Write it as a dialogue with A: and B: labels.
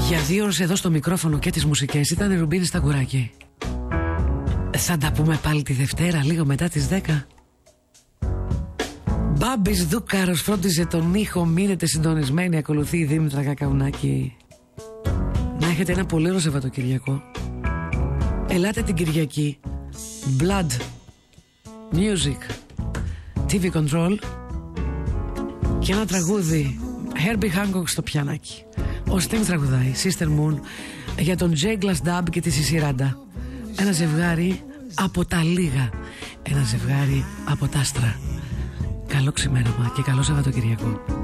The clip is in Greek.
A: Για 2 ώρες εδώ στο μικρόφωνο και τις μουσικές ήταν Ρουμπίνη Σταγκουράκη. Θα τα πούμε πάλι τη Δευτέρα λίγο μετά τις 10. Μπάμπης Δούκαρος φρόντιζε τον ήχο. Μείνετε συντονισμένοι. Ακολουθεί η Δήμητρα Κακαουνάκη. Να έχετε ένα πολύ ωραίο Σαββατοκυριακό. Ελάτε την Κυριακή. Blood Music TV Control και ένα τραγούδι Herbie Hancock στο πιανάκι. Ο Sting τραγουδάει Sister Moon για τον Jay Glass Dub και τη Σισιράντα. Ένα ζευγάρι από τα λίγα. Ένα ζευγάρι από τα άστρα. Καλό ξημέρωμα και καλό Σαββατοκυριακό.